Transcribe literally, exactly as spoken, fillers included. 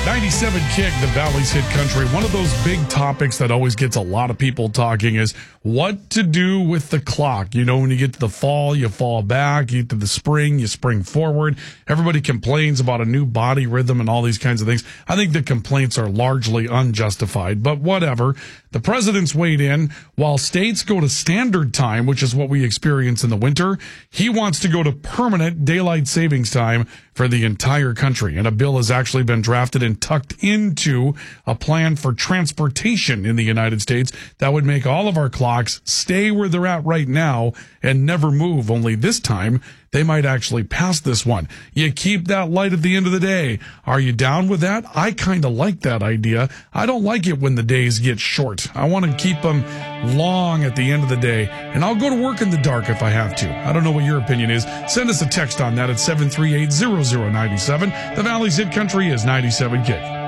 ninety-seven Kick, the Valley's Hit Country. One of those big topics that always gets a lot of people talking is what to do with the clock. You know, when you get to the fall, you fall back. You get to the spring, you spring forward. Everybody complains about a new body rhythm and all these kinds of things. I think the complaints are largely unjustified, but whatever. The president's weighed in. While states go to standard time, which is what we experience in the winter, he wants to go to permanent daylight savings time for the entire country. And a bill has actually been drafted and tucked into a plan for transportation in the United States that would make all of our clocks stay where they're at right now and never move. Only this time, they might actually pass this one. You keep that light at the end of the day. Are you down with that? I kind of like that idea. I don't like it when the days get short. I want to keep them long at the end of the day. And I'll go to work in the dark if I have to. I don't know what your opinion is. Send us a text on that at seven three eight, zero zero nine seven. The Valley's Hit Country is ninety-seven Kick.